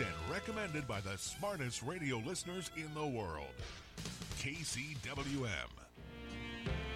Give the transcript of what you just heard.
produced and recommended by the smartest radio listeners in the world. KCWM.